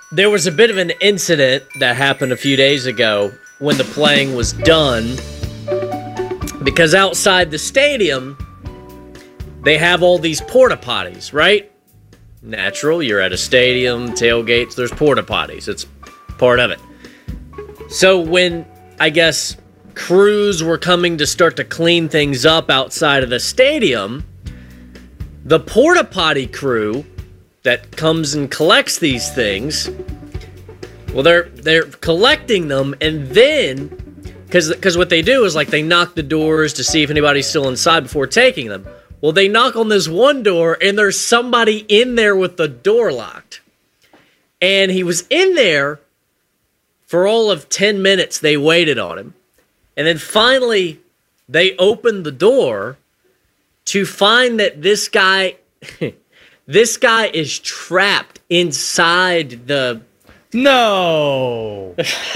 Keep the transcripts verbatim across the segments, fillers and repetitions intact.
there was a bit of an incident that happened a few days ago when the playing was done, because outside the stadium, they have all these porta potties, right? Natural, you're at a stadium, tailgates, there's porta potties. It's part of it. So when, I guess, crews were coming to start to clean things up outside of the stadium, the porta potty crew that comes and collects these things, well, they're they're collecting them, and then, because because what they do is, like, they knock the doors to see if anybody's still inside before taking them. Well, they knock on this one door, and there's somebody in there with the door locked. And he was in there for all of ten minutes. They waited on him. And then finally, they opened the door to find that this guy, this guy is trapped inside the... No.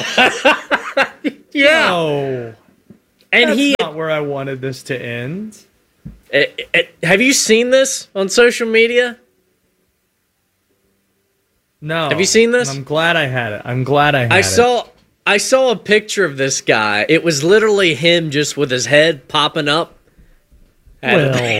Yeah. No. And That's he... not where I wanted this to end. It, it, have you seen this on social media? No. Have you seen this? I'm glad I had it. I'm glad I had I it. saw I saw a picture of this guy. It was literally him just with his head popping up. Well,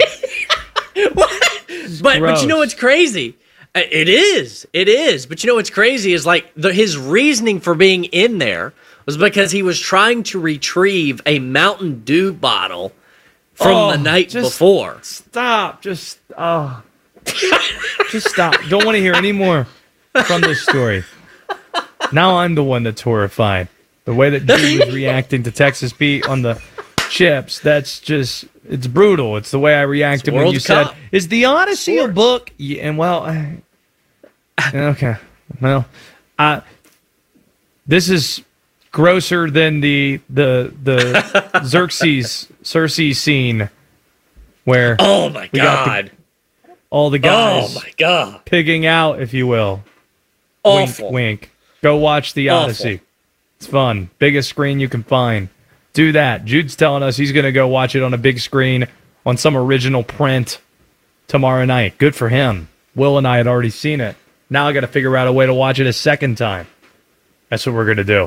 but but you know what's crazy? It is. It is. But you know what's crazy is, like, the, his reasoning for being in there was because he was trying to retrieve a Mountain Dew bottle from oh, the night just before. Stop. Just, oh. Just stop. Don't want to hear any more from this story. Now I'm the one that's horrified. The way that Jude was reacting to Texas Pete on the chips, that's just, it's brutal. It's the way I reacted when you Cup. said, is the Odyssey Sports. a book? Yeah, and well, I, okay. Well, uh, this is grosser than the the the Xerxes Cersei scene where Oh my we got god. the, all the guys Oh my god. pigging out, if you will. Awful. Wink, wink. Go watch The Awful. Odyssey. It's fun. Biggest screen you can find. Do that. Jude's telling us he's going to go watch it on a big screen on some original print tomorrow night. Good for him. Will and I had already seen it. Now I got to figure out a way to watch it a second time. That's what we're going to do.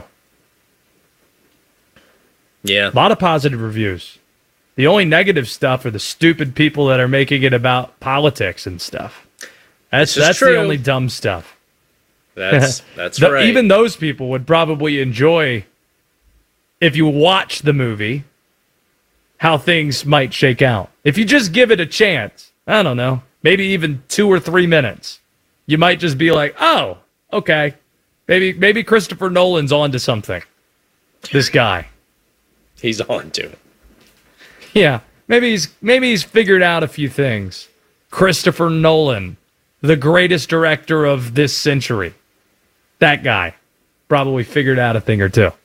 Yeah. A lot of positive reviews. The only negative stuff are the stupid people that are making it about politics and stuff. That's that's true. the only dumb stuff. That's that's The- right. Even those people would probably enjoy, if you watch the movie, how things might shake out. If you just give it a chance, I don't know, maybe even two or three minutes, you might just be like, oh, okay. Maybe maybe Christopher Nolan's onto something. This guy. He's on to it. Yeah. Maybe he's maybe he's figured out a few things. Christopher Nolan, the greatest director of this century. That guy probably figured out a thing or two.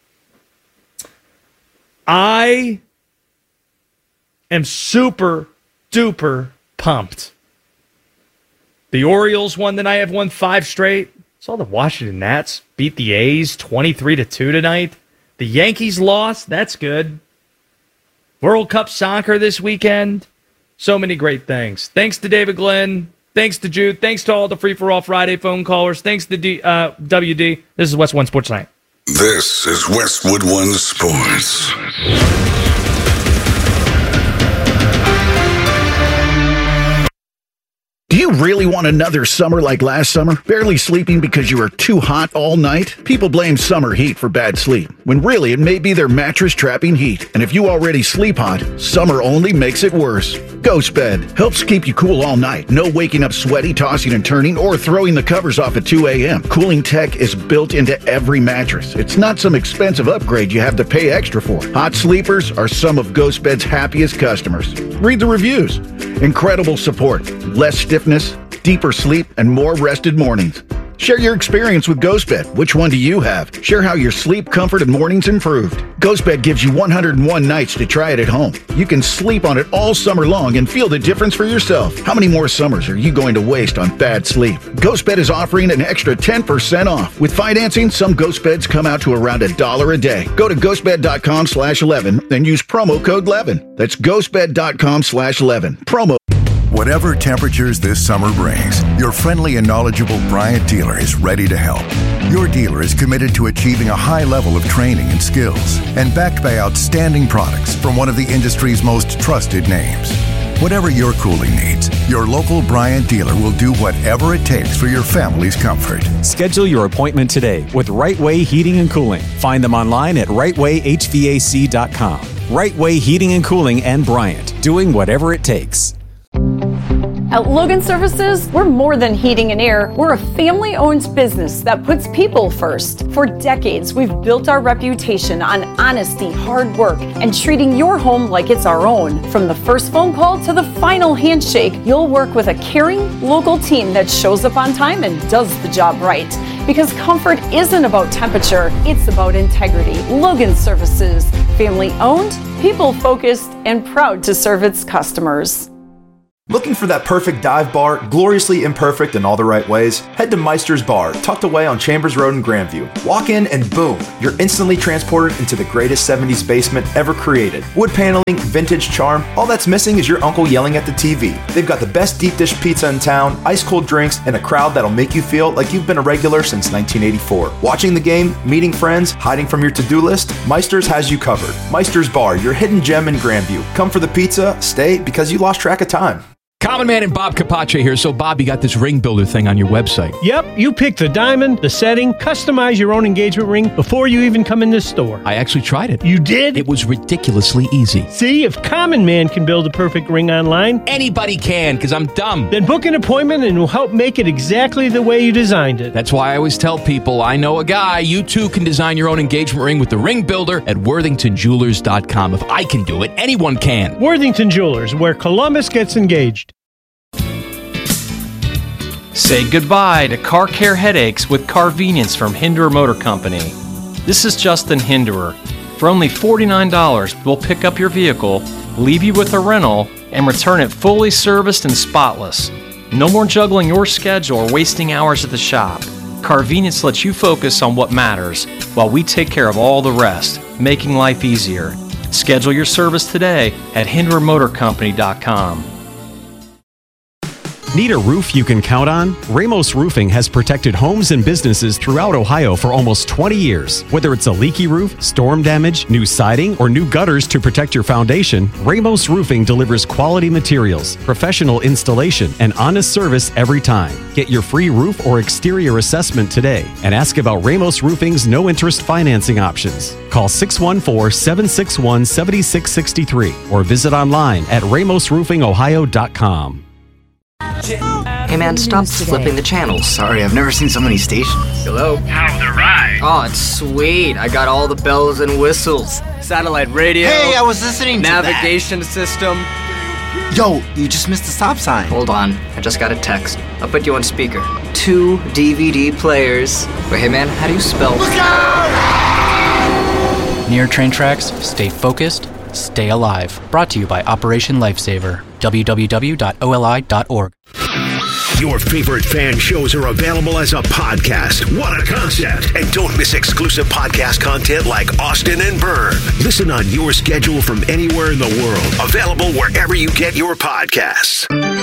I am super duper pumped. The Orioles won tonight. Have won five straight. Saw the Washington Nats beat the A's twenty-three to two tonight. The Yankees lost. That's good. World Cup soccer this weekend. So many great things. Thanks to David Glenn. Thanks to Jude. Thanks to all the Free for All Friday phone callers. Thanks to D, uh, W D. This is West One Sports Night. This is Westwood One Sports. Do you really want another summer like last summer? Barely sleeping because you were too hot all night? People blame summer heat for bad sleep, when really it may be their mattress trapping heat. And if you already sleep hot, summer only makes it worse. Ghost Bed helps keep you cool all night. No waking up sweaty, tossing and turning, or throwing the covers off at two a.m. Cooling tech is built into every mattress. It's not some expensive upgrade you have to pay extra for. Hot sleepers are some of Ghost Bed's happiest customers. Read the reviews. Incredible support, less stiffness, deeper sleep, and more rested mornings. Share your experience with GhostBed. Which one do you have? Share how your sleep, comfort, and mornings improved. GhostBed gives you one hundred one nights to try it at home. You can sleep on it all summer long and feel the difference for yourself. How many more summers are you going to waste on bad sleep? GhostBed is offering an extra ten percent off. With financing, some GhostBeds come out to around a dollar a day. Go to ghostbed.com slash 11 and use promo code eleven. That's ghostbed.com slash 11. Promo Whatever temperatures this summer brings, your friendly and knowledgeable Bryant dealer is ready to help. Your dealer is committed to achieving a high level of training and skills and backed by outstanding products from one of the industry's most trusted names. Whatever your cooling needs, your local Bryant dealer will do whatever it takes for your family's comfort. Schedule your appointment today with Right Way Heating and Cooling. Find them online at right way h v a c dot com. Right Way Heating and Cooling and Bryant, doing whatever it takes. At Logan Services, we're more than heating and air. We're a family-owned business that puts people first. For decades, we've built our reputation on honesty, hard work, and treating your home like it's our own. From the first phone call to the final handshake, you'll work with a caring, local team that shows up on time and does the job right. Because comfort isn't about temperature, it's about integrity. Logan Services, family-owned, people-focused, and proud to serve its customers. Looking for that perfect dive bar, gloriously imperfect in all the right ways? Head to Meister's Bar, tucked away on Chambers Road in Grandview. Walk in and boom, you're instantly transported into the greatest seventies basement ever created. Wood paneling, vintage charm, all that's missing is your uncle yelling at the T V. They've got the best deep dish pizza in town, ice cold drinks, and a crowd that'll make you feel like you've been a regular since nineteen eighty-four. Watching the game, meeting friends, hiding from your to-do list, Meister's has you covered. Meister's Bar, your hidden gem in Grandview. Come for the pizza, stay because you lost track of time. Common Man and Bob Capace here. So, Bob, you got this ring builder thing on your website. Yep, you pick the diamond, the setting, customize your own engagement ring before you even come in this store. I actually tried it. You did? It was ridiculously easy. See, if Common Man can build a perfect ring online, anybody can, because I'm dumb. Then book an appointment and we'll help make it exactly the way you designed it. That's why I always tell people, I know a guy. You too can design your own engagement ring with the ring builder at worthington jewelers dot com. If I can do it, anyone can. Worthington Jewelers, where Columbus gets engaged. Say goodbye to car care headaches with Carvenience from Hinderer Motor Company. This is Justin Hinderer. For only forty-nine dollars, we'll pick up your vehicle, leave you with a rental, and return it fully serviced and spotless. No more juggling your schedule or wasting hours at the shop. Carvenience lets you focus on what matters, while we take care of all the rest, making life easier. Schedule your service today at hinderer motor company dot com. Need a roof you can count on? Ramos Roofing has protected homes and businesses throughout Ohio for almost twenty years. Whether it's a leaky roof, storm damage, new siding, or new gutters to protect your foundation, Ramos Roofing delivers quality materials, professional installation, and honest service every time. Get your free roof or exterior assessment today and ask about Ramos Roofing's no-interest financing options. Call six one four, seven six one, seven six six three or visit online at ramos roofing ohio dot com. Hey man, stop flipping the channels. Sorry, I've never seen so many stations. Hello? How's the ride? Oh, it's sweet. I got all the bells and whistles. Satellite radio. Hey, I was listening to navigation system. Yo, you just missed the stop sign. Hold on, I just got a text. I'll put you on speaker. Two D V D players. Wait, hey man, how do you spell? Look out! Near train tracks, stay focused, stay alive. Brought to you by Operation Lifesaver. w w w dot o l i dot org. Your favorite fan shows are available as a podcast. What a concept! And don't miss exclusive podcast content like Austin and Byrne. Listen on your schedule from anywhere in the world. Available wherever you get your podcasts.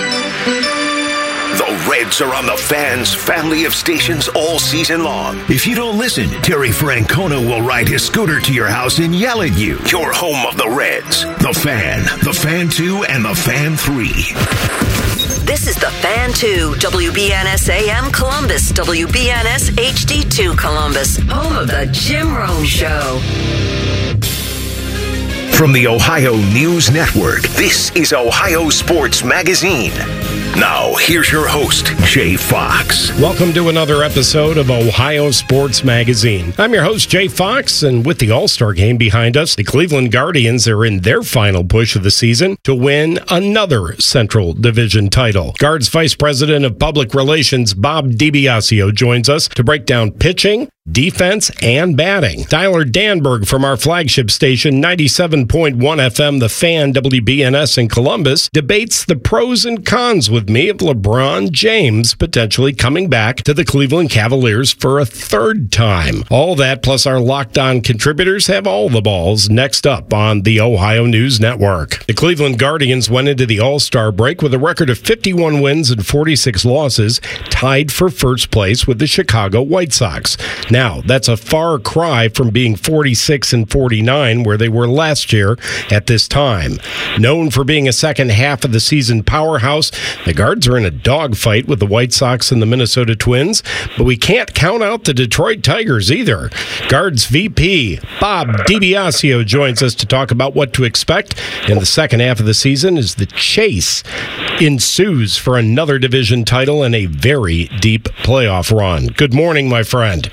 The Reds are on the Fan's family of stations all season long. If you don't listen, Terry Francona will ride his scooter to your house and yell at you. Your home of the Reds. The Fan, The Fan two, and The Fan three. This is The Fan two, W B N S A M Columbus, W B N S H D two Columbus, home of the Jim Rome Show. From the Ohio News Network, this is Ohio Sports Magazine. Now, here's your host, Jay Fox. Welcome to another episode of Ohio Sports Magazine. I'm your host, Jay Fox, and with the All-Star game behind us, the Cleveland Guardians are in their final push of the season to win another Central Division title. Guards Vice President of Public Relations, Bob DiBiasio, joins us to break down pitching defense, and batting. Tyler Danberg from our flagship station, ninety-seven point one F M, The Fan, W B N S in Columbus, debates the pros and cons with me of LeBron James potentially coming back to the Cleveland Cavaliers for a third time. All that plus our Locked On contributors have all the balls next up on the Ohio News Network. The Cleveland Guardians went into the All-Star break with a record of fifty-one wins and forty-six losses, tied for first place with the Chicago White Sox. Now, that's a far cry from being forty-six and forty-nine where they were last year at this time. Known for being a second half of the season powerhouse, the Guards are in a dogfight with the White Sox and the Minnesota Twins, but we can't count out the Detroit Tigers either. Guards V P Bob DiBiasio joins us to talk about what to expect in the second half of the season as the chase ensues for another division title and a very deep playoff run. Good morning, my friend.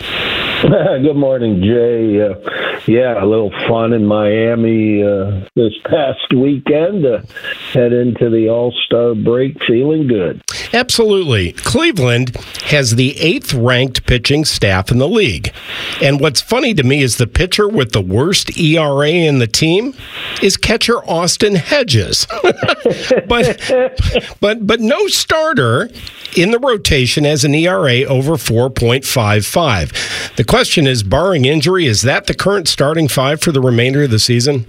Good morning, Jay. Uh, yeah, a little fun in Miami uh, this past weekend. Uh, head into the All-Star break feeling good. Absolutely. Cleveland has the eighth-ranked pitching staff in the league. And what's funny to me is the pitcher with the worst E R A in the team is catcher Austin Hedges. but, but, but no starter in the rotation has an E R A over four point five five. The question is, barring injury, is that the current starting five for the remainder of the season?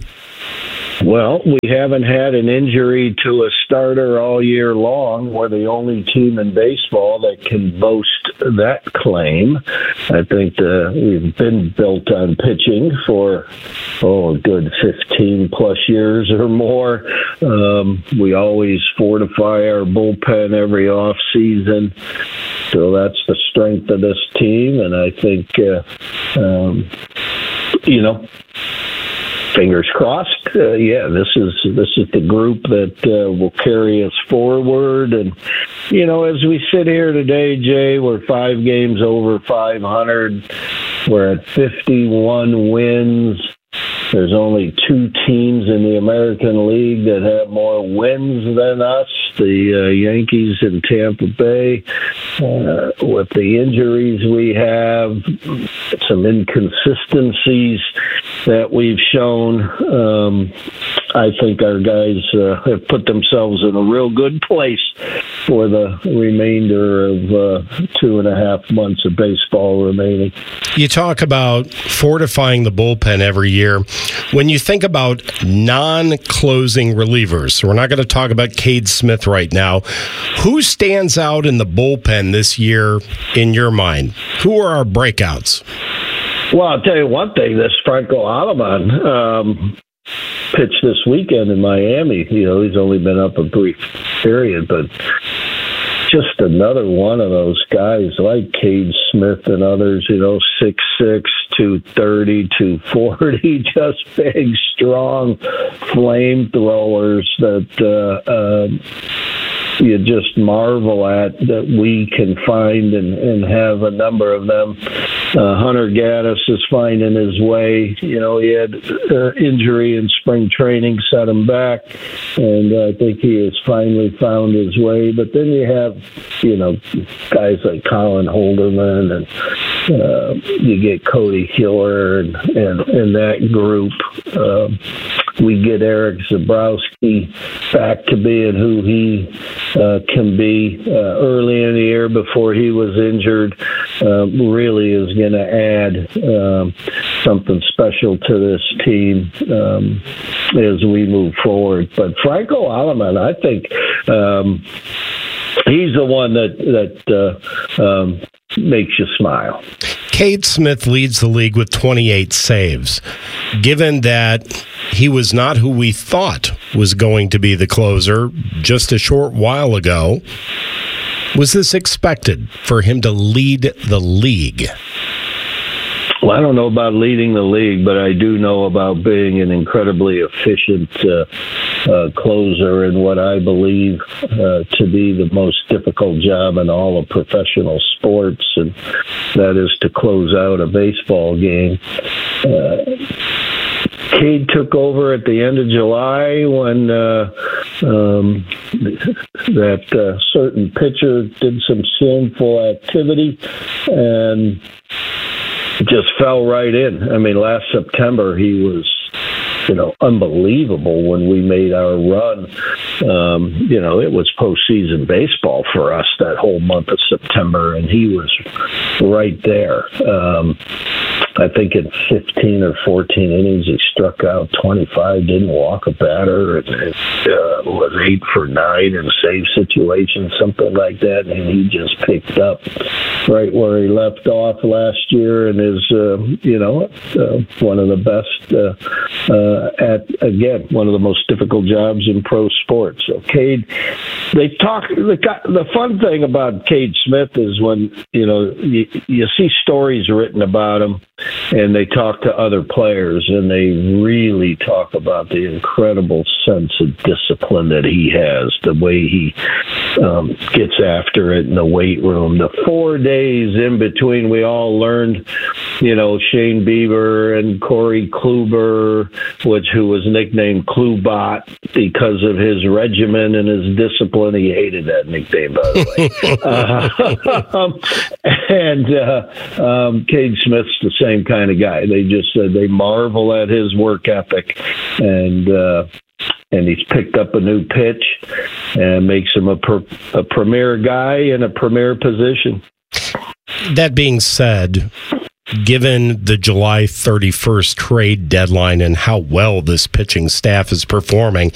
Well, we haven't had an injury to a starter all year long. We're the only team in baseball that can boast that claim. I think uh, we've been built on pitching for, oh, a good fifteen plus years or more. Um, we always fortify our bullpen every off season. So that's the strength of this team. And I think, uh, um, you know, fingers crossed. Uh, yeah, this is this is the group that uh, will carry us forward. And, you know, as we sit here today, Jay, we're five games over five hundred. We're at fifty-one wins. There's only two teams in the American League that have more wins than us, the uh, Yankees and Tampa Bay. Uh, with the injuries we have, some inconsistencies that we've shown, um, I think our guys uh, have put themselves in a real good place for the remainder of uh, two and a half months of baseball remaining. You talk about fortifying the bullpen every year. When you think about non-closing relievers, so we're not going to talk about Cade Smith right now, who stands out in the bullpen this year in your mind? Who are our breakouts? Well, I'll tell you one thing, this Franco Alaman um, pitched this weekend in Miami. You know, he's only been up a brief period, but just another one of those guys like Cade Smith and others, you know, six six, two thirty, two forty, just big, strong flamethrowers that uh, uh, you just marvel at that we can find and, and have a number of them. Uh, Hunter Gaddis is finding his way. You know, he had uh, injury in spring training, set him back, and I think he has finally found his way. But then you have, you know, guys like Colin Holderman, and uh, you get Cody Hiller and, and, and that group. Uh, we get Eric Zabrowski back to being who he uh, can be uh, early in the year before he was injured. Uh, really is going to add um, something special to this team um, as we move forward. But Franco Alaman, I think um, he's the one that that uh, um, makes you smile. Cade Smith leads the league with twenty-eight saves. Given that he was not who we thought was going to be the closer just a short while ago, was this expected for him to lead the league? Well, I don't know about leading the league, but I do know about being an incredibly efficient uh, uh, closer in what I believe uh, to be the most difficult job in all of professional sports, and that is to close out a baseball game. Uh, Cade took over at the end of July when uh, um, that uh, certain pitcher did some sinful activity, and just fell right in. I mean, last September he was, you know, unbelievable when we made our run. Um, you know, it was postseason baseball for us that whole month of September, and he was right there. Um, I think in fifteen or fourteen innings, he struck out twenty-five, didn't walk a batter, and it uh, was eight for nine in save situations, something like that. And he just picked up right where he left off last year, and is, uh, you know, uh, one of the best uh, uh, at, again, one of the most difficult jobs in pro sports. So Cade, they talk, the, the fun thing about Cade Smith is when, you know, you, you see stories written about him, and they talk to other players, and they really talk about the incredible sense of discipline that he has, the way he um, gets after it in the weight room. The four days in between, we all learned, you know, Shane Bieber and Corey Kluber, which who was nicknamed Klubot because of his regimen and his discipline. He hated that nickname, by the way. uh, um, and uh, um, Cade Smith's the same kind of guy. They just said they marvel at his work ethic, and uh, and he's picked up a new pitch and makes him a, per, a premier guy in a premier position. That being said, given the July thirty-first trade deadline and how well this pitching staff is performing,